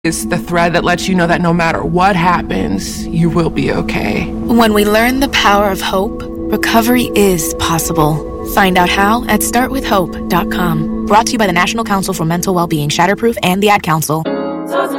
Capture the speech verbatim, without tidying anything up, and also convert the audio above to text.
is the thread that lets you know that no matter what happens, you will be okay. When we learn the power of hope, recovery is possible. Find out how at start with hope dot com. Brought to you by the National Council for Mental Wellbeing, Shatterproof, and the Ad Council.